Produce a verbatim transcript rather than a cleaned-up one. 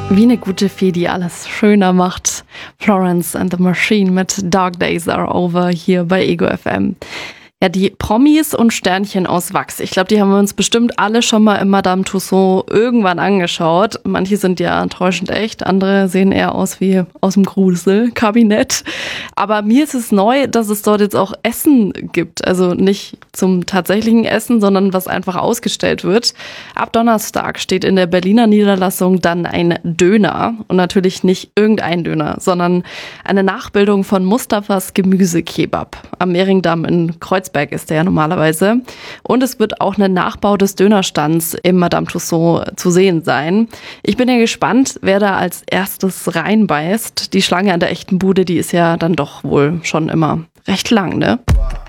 Wie eine gute Fee, die alles schöner macht. Florence and the Machine mit Dark Days Are Over hier bei Ego F M. Ja, die Promis und Sternchen aus Wachs. Ich glaube, die haben wir uns bestimmt alle schon mal im Madame Tussauds irgendwann angeschaut. Manche sind ja enttäuschend echt, andere sehen eher aus wie aus dem Gruselkabinett. Aber mir ist es neu, dass es dort jetzt auch Essen gibt. Also nicht zum tatsächlichen Essen, sondern was einfach ausgestellt wird. Ab Donnerstag steht in der Berliner Niederlassung dann ein Döner. Und natürlich nicht irgendein Döner, sondern eine Nachbildung von Mustafas Gemüsekebab am Mehringdamm in Kreuzberg. Ist der ja normalerweise. Und es wird auch ein Nachbau des Dönerstands im Madame Tussauds zu sehen sein. Ich bin ja gespannt, wer da als erstes reinbeißt. Die Schlange an der echten Bude, die ist ja dann doch wohl schon immer recht lang, ne?